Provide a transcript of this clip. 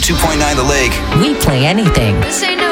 102.9 The Lake. We play anything. This ain't no